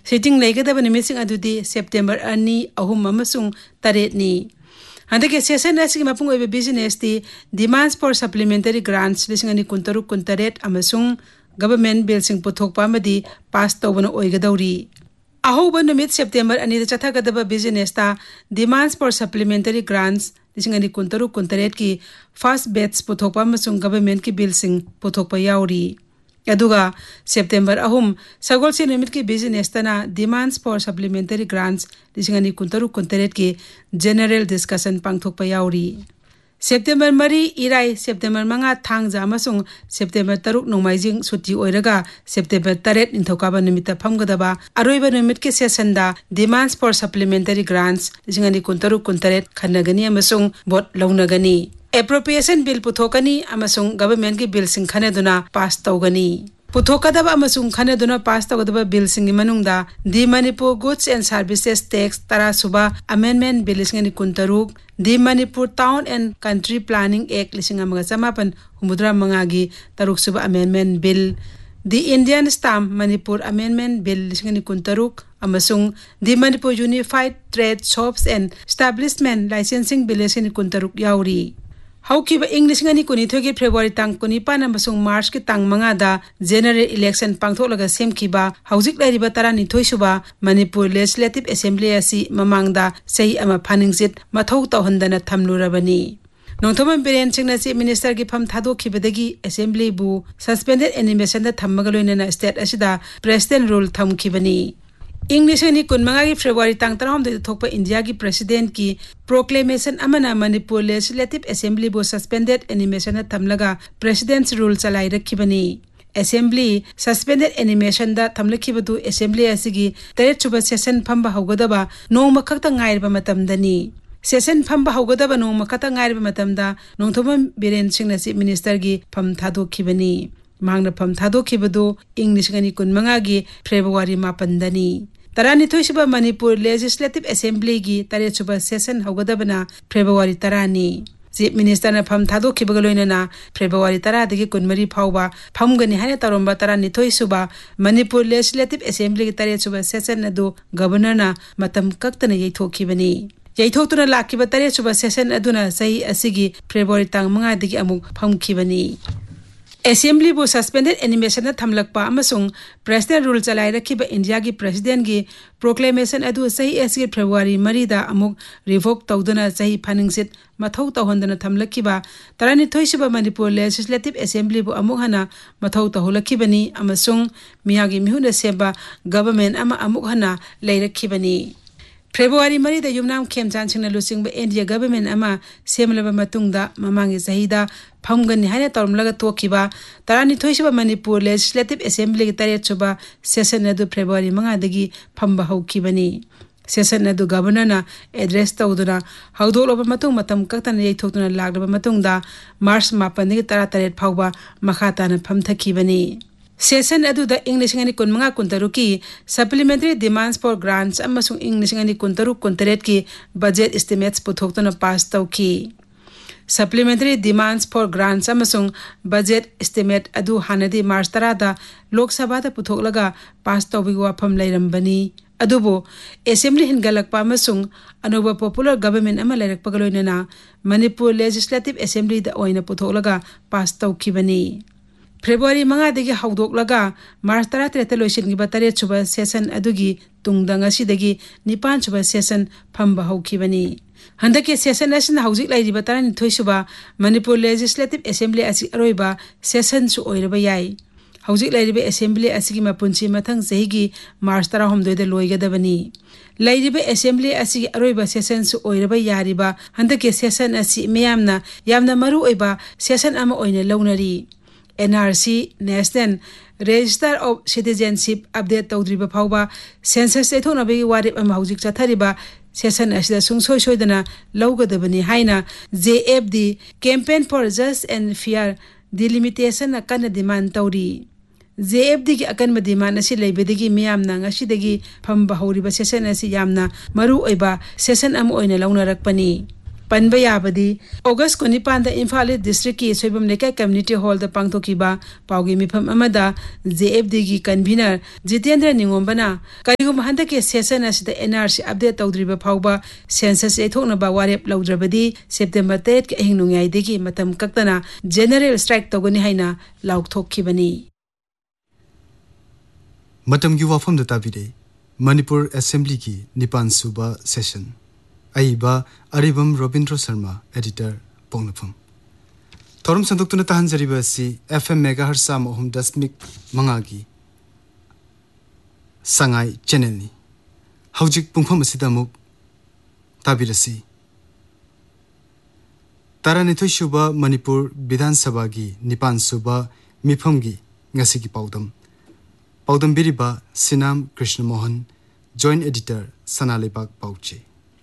Sitting legadaba nimising adudi September 2, 3 amasung 8 ni. Handake session asigi mapung oiba business ti demands for supplementary grants lisingani kuntaruk kuntaret amasung government bill sing puthokpa amadi pass tawbana oigadauri. Ahoba numit September 2 da chathagadaba business ta demands for supplementary grants lisingani kuntaruk kuntaret ki first batch puthokpa amasung government ki bill sing puthokpa yauri. Aduga September 3 sagol se numit ki business tana demands for supplementary grants lisingani kuntaruk kuntaret ki general discussion pangthokpa yauri. September 3 irai September 5 thangja amasung September 3 nongmaijing suti oiraga September 8 inthokaba numita phamgadaba aroiba numit ki session da demands for supplementary grants lisingani kuntaruk kuntaret khanagani amasung vote launagani. Appropriation bill puthokani amasung government ki bill sing khaneduna pass tawgani. Puthokadaba amasung khaneduna pass tawgadaba bill sing manungda the Manipur Goods and Services Tax Tara Suba Amendment Bill lisingani kuntaruk, the Manipur Town and Country Planning Act lisingamagasamapan humudra mangagi taruk suba Amendment Bill, the Indian Stamp Manipur Amendment Bill lisingani kuntaruk amasung the Manipur Unified Trade Shops and Establishment Licensing Bill lisingani kuntaruk yauri. Haukiba English ngani kuni thogi February tang kuni pan amasung March ki tang manga da general election pangtholaga semkiba haujik lairiba tarani thoisuba Manipur Legislative Assembly asi mamangda sei ama phaningsit mathau tawhandana thamlurabani. Nongthoman Biren Singna Chief Minister ki pham thadokibadagi Assembly bu suspended animation da thammagaloina state asida president rule thamkibani. English ni kunmanga ki February tang taram de thokpa India ki president ki proclamation amana Manipur Legislative Assembly bo suspended animation na thamlaga president's rule chalai rakhibani. Assembly suspended animation da thamlakhibadu Assembly asigi tare chuba session phamba hogadaba nongma khakta ngairba matamdani. Session phamba hogadaba nongma khakta ngairba matamda nongthoma Biren Singh na Chief Minister gi pham thadokhibani. Mangna pham thadokhibadu English ngani kunmanga gi February 9 dani. Tarani thoisiba Manipur Legislative Assembly gi tare chuba session hogadabana February 10 ni. Chief Minister na pham thadokibagaloina na February 10 dagi kunmari phawba phamgani hane taromba tarani thoisuba Manipur Legislative Assembly gi tare chuba session adu governor na matam kaktana yaithokibani. Yaithotuna lakiba tare chuba session aduna sahi asigi February 5 dagi amuk phamkibani. Assembly bu suspended animation na thamlakpa amasung president rule chalai rakhiba India gi president gi proclamation adu sahi asgi February 3 da amuk revoke tawduna sahi phaningsit mathau tawhandana thamlakiba tarani thoisiba Manipur Legislative Assembly bu amuk hana mathau tawhulakibani amasung miyagi mihuna seba government ama amuk hana leirakhibani. February 3 da yumnam khemchan singna lusingba India government ama semlaba matungda mamangi sahida phamgani hane tormlaga tokiba tarani thoisiba Manipur Legislative Assembly gi tare chuba session adu February 5 dagi phamba haukibani. Session adu governor na address tawduna haudoloba matung matam kaktana yaithokuna laglaba matungda March 9 dagi 13 phawba makhata na phamthakibani. Session adu da English ngani kunmanga kuntaruki supplementary demands for grants amasung English ngani kuntaruk kuntaret ki budget estimates puthoktuna pass tawki. Supplementary demands for grants amasung budget estimate adu hanadi March 10 da Lok Sabha da puthoklaga pass tawbiga wafam lairambani. Adubo Assembly hingalakpa amasung anuba popular government ama lairakpagaloina na Manipur Legislative Assembly da oina puthoklaga pass tawkibani. February 5 dagi haudoklaga March 13 loisingiba 3 chuba session adugi tungdanga sidagi 9 chuba session phamba haukibani. Handake session asina haujik lairiba tarani thoisuba Manipur Legislative Assembly asi aroiba session su oiraba yai. Haujik lairiba Assembly asigi mapunchi mathang sehigi March 13 de loigadabani. Lairiba Assembly asigi aroiba session su oiraba yariba handake session asi meyamna yamna maru oiba session ama oina launari. NRC National Register of Citizenship update tawdriba phawba census ethonabegi warip ama haujik chathariba session asida sungsoi soidana laugadabani haina JFD Campaign for Just and Fair Delimitation akana demand tawri. JFD ki akan demand asi leibedagi miyamna ngasidagi phamba horiba session asi yamna maru oiba session am oina launarakpani. Panba yabadi August 19 da Imphal District ki Soibam Lekai Community Hall da pangthokiba paugi mifam amada JFD gi convener Jitendra Ningombana karigum handake session asida NRC update tawdriba phawba census ethoknaba warep lawdrabadi September 3 ke hingnungyai degi matam kaktana general strike tawgani haina laukthokkhibani matam gi wafam da tabide Manipur Assembly ki Nipan Suba session Aiba Aribam Robindra Sharma editor Pongnapam Thorum Sanduktuna Tahan Jariba si FM megahertz sam ohum dasmik mangagi Sangai channel ni Haujik pungpham asida muk tabirasi Taranithoi Suba Manipur Bidhan Sabha gi Nipan Suba Mifam gi ngasi gi paudam Biriba Sinam Krishna Mohan joint editor Sanalebak Pauche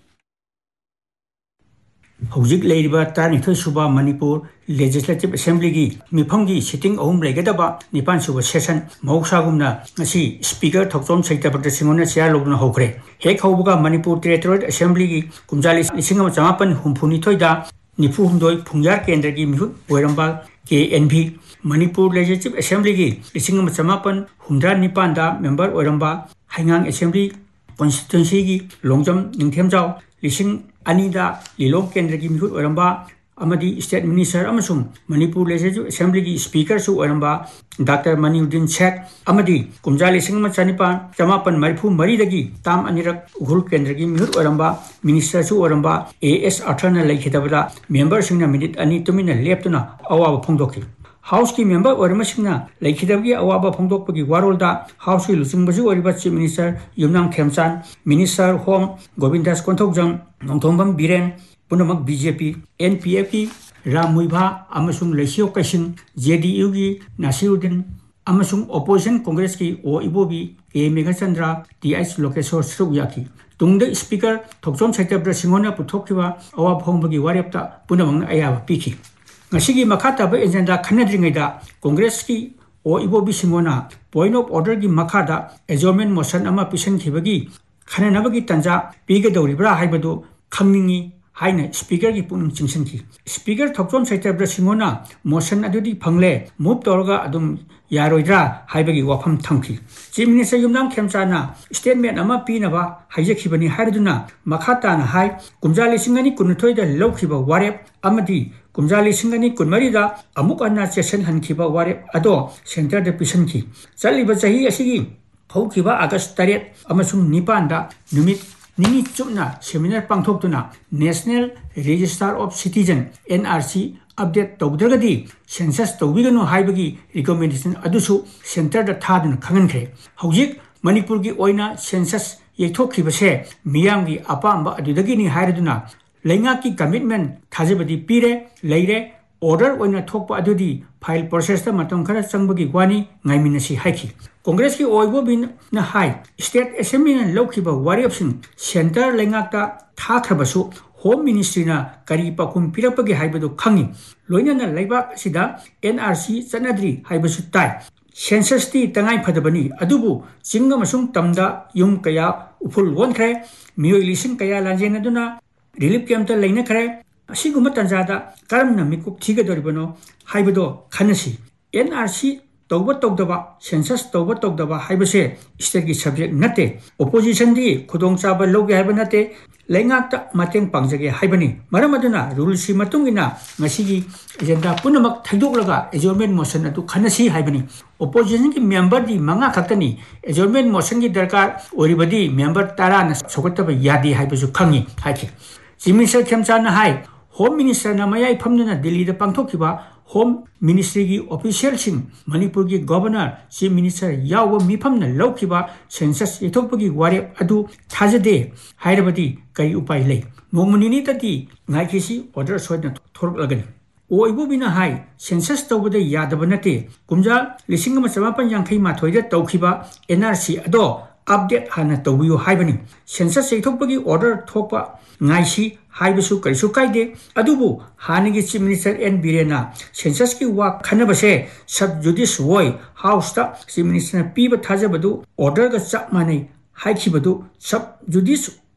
Hojik Ladiba Tarnithoi Suba Manipur Legislative Assembly gi Mifamgi sitting ohum legadaba Nipan Suba session Mausagumna ngasi Speaker Thokchom Saitapakta Singona Chia Lobna Hokre Hek Hobuga Manipur Territorial Assembly gi Kumjali Lisingama Chamapan Humphunithoi da Nifu Humdoi Pungyar Kendra gi Mihut Oirambal KNB Manipur Legislative Assembly gi Lisingama Chamapan Humdra Nipan da member Oiramba Haingang Assembly Constituency gi Longjam Ningthemjau Lising Anida Lilong Kendra gi Mihut Oiramba Amadi State Minister Amasung Manipur Legislative Assembly gi Speaker su Oiramba Dr. Maniuddin Sheikh Amadi Kumjali Singma Chanipan Chamapan Marifu Maridagi Tam Anirak Uhul Kendra gi Mihut Oiramba Minister su Oiramba AS Athana Laikhitabada member singna minute ani tumina leptuna awa phongdokki House ki member Orimasingna Laikhidabgi Awaba Pongdokpagi Warolda House ki Lusingbasu Oriba Chief Minister Yumnam Khemchan Minister Home Govindas Konthokjang Nongthombam Biren Punamak BJP NPF ki Ramuibha Amasung Lesio Kasing JDU ki Nasiruddin Amasung Opposition Congress ki O Ibobi A Megachandra TS Lokesor Sruyaki Tungda Speaker Thokchom Saitapra Singona Puthokkiba Awa Phongbagi Warepta Punamang Ayaba Piki Ngasigi makata ba agenda khanadringaida Congress ki O Ibobi Singona point of order gi makada adjournment motion ama pisan khibagi khananabagi tanja pigadoribra haibadu khangningi haina speaker gi puning chingsanki speaker Thokchom Saitapra Singona motion adudi phangle move torga adum yaroidra haibagi wafam thamki chief minister Yumnam Khemchana statement ama pinaba haijakhibani haiduna makhata na hai kumjali singani kunuthoi da lokhiba warep amadi Kumjali Singani Kunmarida Amukana Session Hankiba Warep Ado Center de Pisanki Saliba Sahi Asigi Hokiba August Taret Amasum Nipanda Numit Nini Chupna Seminar Pangtoptuna National Register of Citizen NRC update Togdagadi Census Tobigano Haibagi recommendation Adusu Center the Thadun Kangankre Hojik Manipurgi Oina Census Yetoki Base Miyangi Apamba Adudagini Haiduna Lengaki commitment Thazibadi Pire, Leire, order when a Tokpa Adudi, file process the Matonkara Sangbagi Wani, Naiminasi Haki. Congress ki Oibo bin na high, State Assembly and Lokiba Warriopson, Center Lengata, Takabasu, Home Ministry na Karipa Kumpirapagi Haibado Kangi, Loina na Laiba Sida, NRC Sanadri Haibasu Tai. Census ti Tangai Padabani, Adubu, Singamasung Tamda, Yung Kaya, Upul Wonkre, Mio Elising Kaya Lanjanaduna, Relief camp ta leina khare asiguma tanjada karamna mikuk thigadoribano haibado khanasi NRC tawba tawdaba census tawba tawdaba haibase state gi subject nate opposition di khudong chaba loge haiba nate leingakta mateng pangjage haibani maramaduna rule si matungina ngasigi agenda punamak thaidoglaga adjournment motion atu khanasi haibani opposition ki member di manga khaktani adjournment motion gi darkar oribadi member tara na sogataba yadi haibasu khangi haiki Chief Minister Khemchana hai Home Minister na mayai phamduna Delhi da pangthokiba Home Ministry gi official sing Manipur gi Governor Chief Minister yawa mifamna laukiba census ethokpagi warep adu thajade hairabadi kai upai lei nongmunini tati ngaikisi order soidna thoroklagani O Ibubina hai census tawbada yadaba nate kumja lisingama samapan yangkai mathoida tawkiba NRC ado update hana tawbiyo haibani census ethokpagi order thokpa ngaisi haibasu karisu kaide adubu hanigi chief minister N Birena census ki wa khanabase sub judice woi house ta chief minister piba thajabadu order ga chap manai haikhibadu sub judice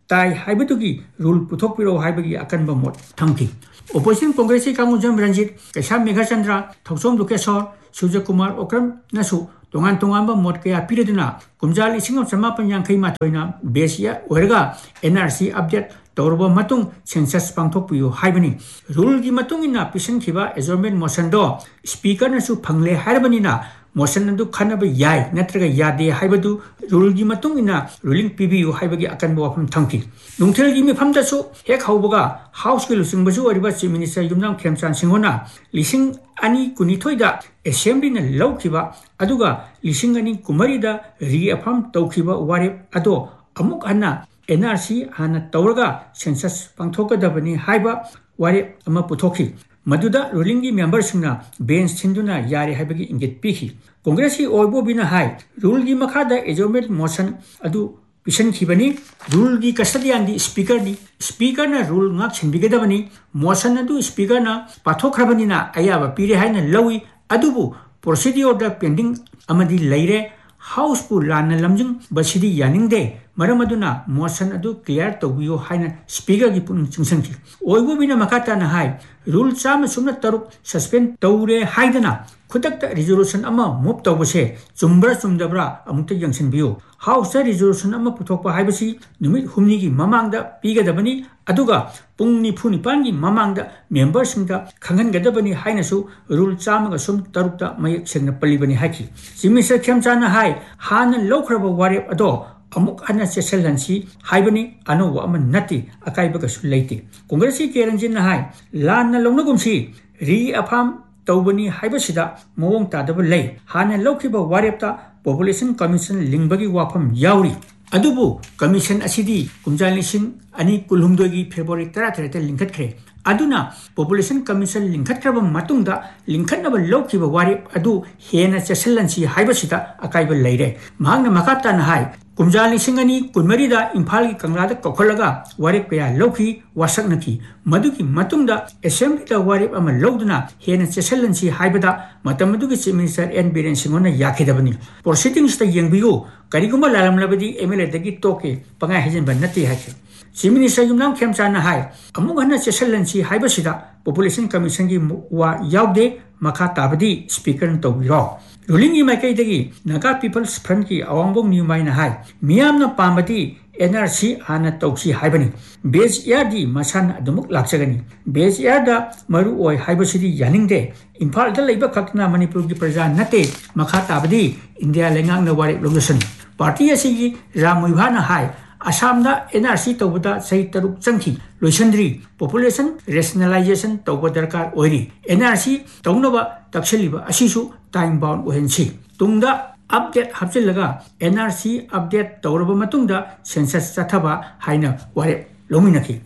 tai haibatugi rule puthokpiro haibagi akanba mot thamki opposition congress Kangujam Ranjit Kaisam Meghachandra Thoksom Dukesor Surya Kumar Okram nasu tongan tongan ba mot kaya pireduna kumjali singam sama panjangkai matoina besia orga NRC update Torbo matung census pangthokpiyo haibani rule gi matung ina pisan khiba adjournment motion do speaker na su phangle haibani na motion adu khanaba yai natraga yade haibadu rule gi matung ina ruling PBU haibagi akanba wafam thamki nungthel gi mifamda su hek haubaga house gi lusingbasu oriba chief minister Yumnam Khemchan Singhona lising ani kunithoida assembly na lawkiba aduga lising ani kumarida reaffirm tawkiba warep ado amuk anna NRC hana tauraga census pangthokadabani haiba ware ama puthokhi maduda ruling gi members na bench thinduna yare haibagi ingit pikhi congress gi oibo bina hai rule gi makhada adjournment motion adu pisan khibani rule gi custody andi speaker na rule ngak chinbigadabani motion adu speaker na pathokhrabani na ayaba pire haina lawi adubu procedure da pending amadi leire house pu lana lamjing basidi yaningde maramaduna motion adu clear tawbiyo haina speaker gi pun chingsanki oibo bina makata na hai rule chama sumna taruk suspend tawre haidana khutakta resolution ama move tawbase chumbra chumdabra amukta yangsin biyo house resolution ama puthokpa haibasi numit humni gi mamangda pigadabani aduga pungni phuni pangi mamangda members singda khangan gadabani haina su rule chama ga sum tarukta mayek sengna palibani haki simisa Khemchana hai hana lokraba warep ado amuk ana seselansi haibani ano wa man nati akai baga su leiti congress ki ranjin na hai lan na longna gumsi reaffirm tawbani haibasida mowong tadaba lei hana lokhiba warepta population commission lingbagi wafam yauri adubu commission asidi kumjali sing ani kulhumdogi February 13 lingkhatkre aduna population commission lingkhatkraba matungda lingkhatnaba lokhiba warep adu hena seselansi haibasida akai ba leire mahangna makata na hai kumjali singani kunmarida imphal gi kanglada kokolaga warep kaya lokhi wasaknaki maduki matungda assembly da warep ama loduna hena cheselansi haibada matamadugi chief minister N Biren Singhona yakhidabani proceedings ta yengbiyo kariguma lalamlabadi MLA dagi toke pangai hajen banati hake chief minister Yumnam Khemchan hai amugana cheselansi haibasida population commission gi wa yaude makha tabadi speaker tawiro ruling imakai dagi Naga People's Front ki awambong niumaina hai miyam na pamati NRC hana tawsi haibani base air di masan adumuk lakchagani base air da maru oi haibasidi yaningde imphal da leiba khakna Manipur gi praja nate makha tabadi India lengang na wari location party asigi Ramuibhana hai Assam da NRC tawbada sahi taruk changki loisandri population rationalization tawba darkar oiri NRC tawnaba taksaliba asisu time bound ohensi tungda update hapchilaga NRC update tawraba matungda census chathaba haina ware lominaki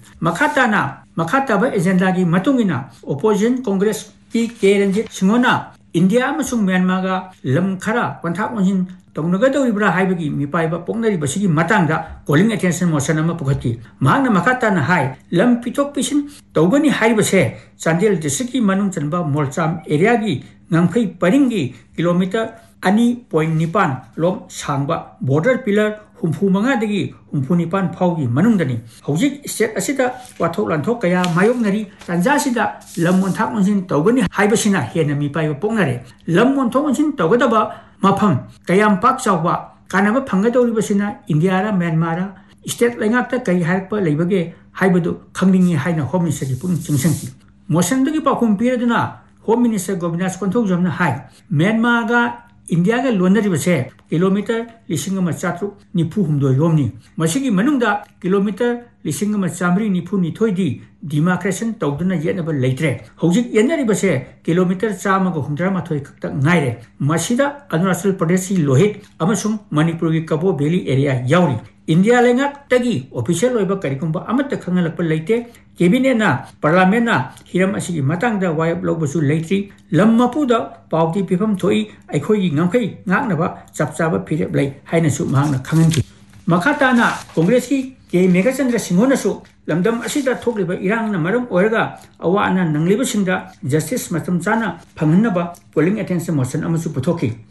makhataba agenda gi matungina opposition congress ki Ranjit Singhona India amasung Myanmar ga lam khara panthak onjin tongnagadoribra haibagi mipaiba pongnari basigi matangda calling attention motion ama pukhati mahangna makata na hai lam pitok pisin tawgani haibase Chandel district ki manung chanba Molcham area gi ngangphai paringi kilometer 2.9 lom sangba border pillar humfu manga dagi humfu nipan phaugi manungdani hojik state asida wathok lanthok kaya mayoknari tanjasida lamon thak onjin tawgani haibasina hena mipaiba pongnare lamon thok onjin tawgadaba mafam kayam pak chawba kanaba phangadoribasina India ra Myanmar ra state lengakta kai harpa leibage haibadu khangningi haina home minister gi pung chingsanki motion dagi pakhum piraduna home minister Gobinath Konthok jamna hai Myanmar ga India ga lonaribase kilometer 1400 lomni masigi manungda kilometer 1900 di demarcation tawduna yenaba leitre hojik yenaribase kilometer 113 khakta ngaire masida Arunachal Pradesh Lohit amasung Manipur gi Kabo Valley area yauri India lenga tagi official oiba karikumba amata khangalakpa leite cabinet na parliament na hiram asigi matangda wayap logbasu leitri lammapuda pawti pifam thoi aikhoi gi ngamkhai ngaknaba chapchaba phirep lei haina su mahangna khanganki makhata na congress ki K Meghachandra Singhona su lamdam asida thokliba irang na maram oiraga awa ana nangliba singda justice matam chana phanghnaba polling attention motion amasu puthoki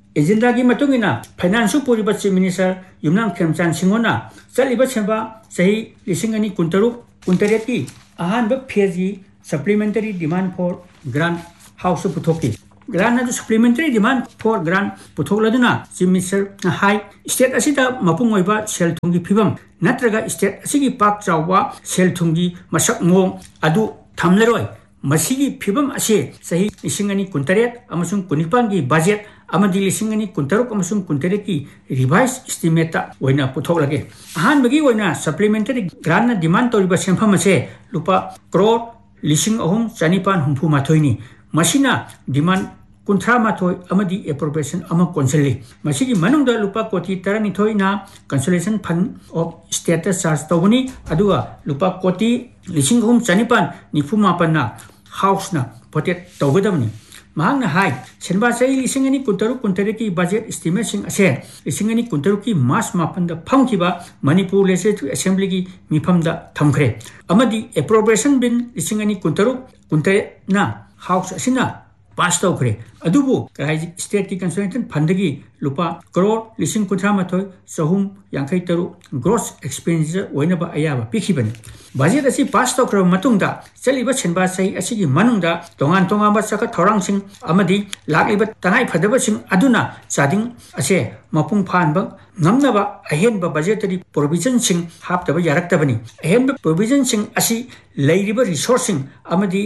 agenda की मतुंगिना finance पुरिबा chief minister Yumnam खेमचान सिंगोना चलिबा सेंबा सही लिसिंग अनि कुंतरुक कुंतरेट की अहानब phase की supplementary demand for grant house पुथोकी grant अदु supplementary demand for grant पुथोकलदुना chief minister high state असिदा मपुंग ओइबा cell थुंगी फिबम नत्रगा state असिगी पाक चावा cell थुंगी मसक मोंग अदु थमलरोय मसीगी फिबम असे सही लिसिंग अनि कुंतरेट अमसुंग कुनिपान की बजट अमदी लिसिंग अनि कुंतरुक अमसुंग कुंतरेट की revise estimate ओइना पुथोकलगे अहानबगी ओइना supplementary grant demand तोरिबा सेंफम असे लुपा करोड़ लिसिंग अहुम चनिपान हुंफु माथोइनी मसीना डिमांड कुंथ्रा माथोय अमदी एप्रोप्रिएशन अमा कोंसली मसीगी मनुंगदा लुपा कोटी तरनिथोइना consolation fund of status charge तौबनी अदुगा लुपा कोटी लिसिंग अहुम चनिपान निफु मापन्ना हाउस ना पोटेट तौगदमनी महांगना हाई सेनबा सही लिसिंग अनि कुंतरु कुंतरे की बजट एस्टिमेट सिंग असे लिसिंग अनि कुंतरु की मास मापन द फंगखिबा मणिपुर लेजिस्लेटिव असेंबली की मिफम द थमखरे अमदी एप्रोप्रिएशन बिल लिसिंग अनि कुंतरु कुंतरे ना हाउस असिना पास तौखरे अदुबु कराई स्टेट की कंसोलेशन फंड की लुपा करोड़ लिसिंग कुंथ्रा माथोय सहूम यांखै तरु ग्रोस एक्सपेंडिचर ओइनबा अयाबा पिखिबनी बजट असि पास तौखर मतुंगदा चलिबा सेनबा सही असिगी मनुंगदा तोंगान तोंगाबा सका थौरांगसिंग अमदी लाक्लिबा तंगाई फदबसिंग अदुना चादिंग असे मपुंग फानबा नमनबा अहेनबा बजेटरी प्रोविजन सिंग हापतबा यारक्तबनी अहेनबा प्रोविजन सिंग असि लैरिबा रिसोर्सिंग अमदी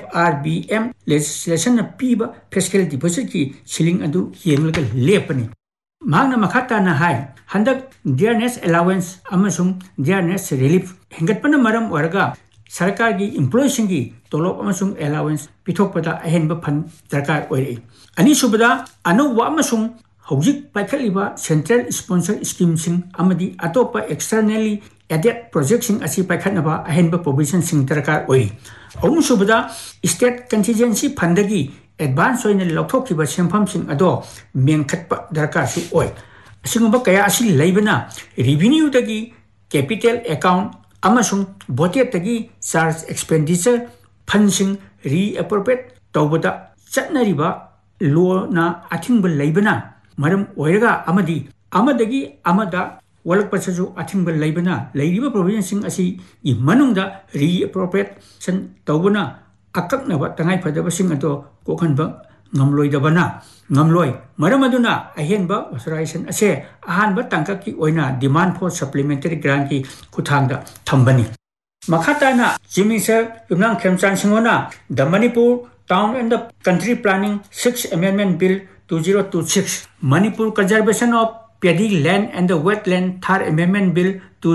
FRBM legislation पीबा फिस्कल डिपोजिट की सिलिंग अदु येंगलग लेपनी मांगना मखाता ना high हंदक dearness allowance अमसुंग dearness relief हेंगतपना मरम ओरगा सरकार की एम्प्लॉयीसिंग की तोलोप अमसुंग अलाउंस पिथोकपदा अहेनबा फंड दरकार ओइरे अनिसुबदा अनौवा अमसुंग हौजिक पाइखलिबा सेंट्रल स्पॉन्सर स्कीम सिंग अमदी अतोपा एक्सटर्नली एडेड प्रोजेक्ट सिंग असि पाइखनबा अहेनबा प्रोविजन सिंग दरकार ओइ अहुमसुबदा स्टेट कंटिजेंसी फंड की एडवांस ओइन लौथोखिबा सेंफम सिंग अदो मेंखतपा दरकार सु ओइ असिगुंबा कया असि लैबना revenue दगी capital account अमसुंग budget दगी charge expenditure fund सिंग रीएप्रोप्रिएट तौबदा चटनरिबा लोना अथिंग लैबना मरम ओइरगा अमदी अमदगी अमदा वलकपसजु अथिंग लैबना लैरिबा प्रोविजन सिंग असि इ मनुंगदा रीएप्रोप्रिएशन तौबना अकक्नबा तंगाई फदबा सिंग अतो कोखनबा ngamloidabana ngamloi maramaduna ahenba authorization ase ahanba tangkaki oina demand for supplementary grant ki kuthangda thambani makhatana chimisar yumnang khemchan singona the Manipur Town and the Country Planning 6th Amendment Bill 2026 Manipur Conservation of Paddy Land and the Wetland 3rd Amendment Bill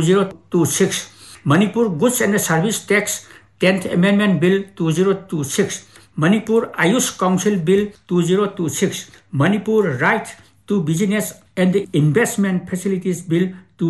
2026 Manipur Goods and Service Tax 10th Amendment Bill 2026 Manipur Ayush Council Bill 2026 Manipur Right to Business and Investment Facilities Bill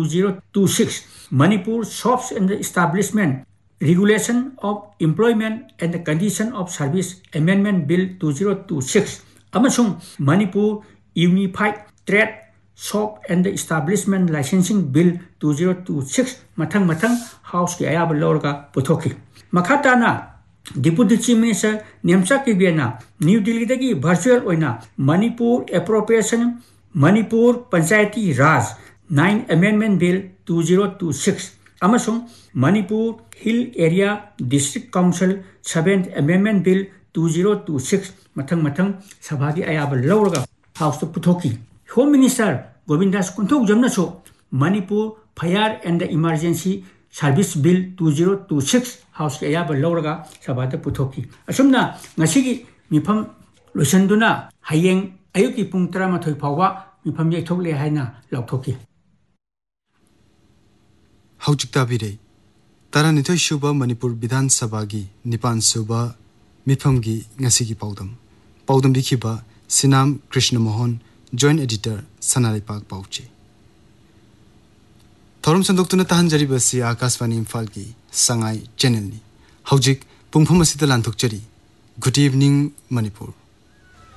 2026 Manipur Shops and Establishment Regulation of Employment and the Condition of Service Amendment Bill 2026 Amasung Manipur Unified Trade Shop and Establishment Licensing Bill 2026 Mathang House ki ayab lorga puthoki Makhatana Deputy Chief Minister Nemcha Kibiana New Delhi dagi virtual oina Manipur Appropriation Manipur Panchayati Raj 9th Amendment Bill 2026 Amasung Manipur Hill Area District Council 7th Amendment Bill 2026 Mathang Sabhagi ayab lorga House to Puthoki Home Minister Govindas Kunthok Jamnaso Manipur Fire and the Emergency Service Bill 2026 House ke ayaba lawraga sabata puthoki asumna ngasigi mifam lusanduna hayeng ayuki pung 13 phawa mifam yethokle haina lauthoki haujikta bire taranithoi shuba Manipur Vidhan Sabha gi nipan suba mifam gi ngasigi paudam dikhiba Sinam Krishna Mohan Joint Editor Sanari Park Pauche Thorum Sandokuna Tahanjari Basi Akaswani Imphal ki Sangai Channel ni Haujik Pungpham asida lanthokchari Good evening Manipur